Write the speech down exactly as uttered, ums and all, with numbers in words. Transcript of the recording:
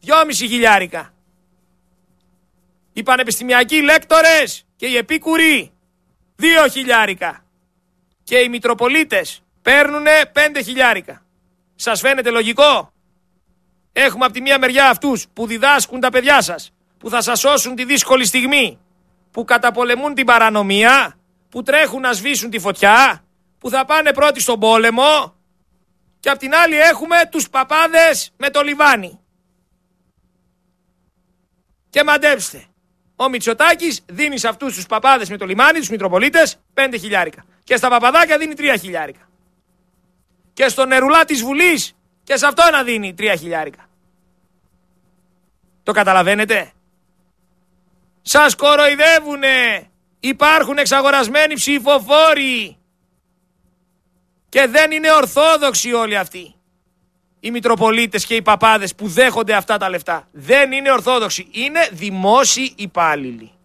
δυόμισι χιλιάρικα. Οι πανεπιστημιακοί λέκτορες και οι επίκουροι δύο χιλιάρικα. Και οι μητροπολίτες παίρνουνε πέντε χιλιάρικα. Σας φαίνεται λογικό? Έχουμε από τη μία μεριά αυτούς που διδάσκουν τα παιδιά σας, που θα σας σώσουν τη δύσκολη στιγμή, που καταπολεμούν την παρανομία, που τρέχουν να σβήσουν τη φωτιά, που θα πάνε πρώτοι στον πόλεμο, και απ' την άλλη έχουμε τους παπάδες με το λιβάνι. Και μαντέψτε, ο Μητσοτάκης δίνει σε αυτούς τους παπάδες με το λιμάνι, τους μητροπολίτες, πέντε χιλιάρικα. Και στα παπαδάκια δίνει τρία χιλιάρικα. Και στον νερουλά της Βουλής και σε αυτό να δίνει τρία χιλιάρικα. Το καταλαβαίνετε? Σας κοροϊδεύουνε. Υπάρχουν εξαγορασμένοι ψηφοφόροι. Και δεν είναι ορθόδοξοι όλοι αυτοί. Οι μητροπολίτες και οι παπάδες που δέχονται αυτά τα λεφτά. Δεν είναι ορθόδοξοι. Είναι δημόσιοι υπάλληλοι.